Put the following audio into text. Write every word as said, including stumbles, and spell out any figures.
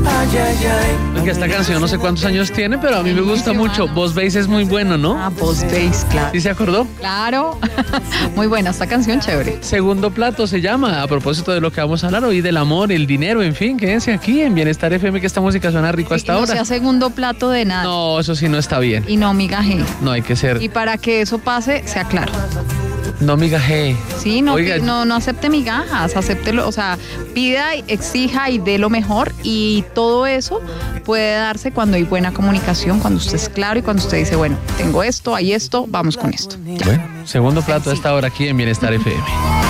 Porque esta canción no sé cuántos años tiene, pero a mí me gusta mucho. Boss Bass es muy bueno, ¿no? Ah, Boss Bass, claro. ¿Sí se acordó? Claro. Muy buena esta canción, chévere. Segundo plato se llama, a propósito de lo que vamos a hablar hoy, del amor, el dinero, en fin, quédense aquí en Bienestar F M, que esta música suena rico hasta no ahora. No sea segundo plato de nada. No, eso sí no está bien. Y no migaje. No hay que ser. Y para que eso pase, sea claro. No migaje. Sí, no, Oiga, no, no acepte migajas, acéptelo, o sea, pida, exija y dé lo mejor, y todo eso puede darse cuando hay buena comunicación, cuando usted es claro y cuando usted dice, bueno, tengo esto, hay esto, vamos con esto. Bueno, segundo plato a esta hora aquí en Bienestar F M.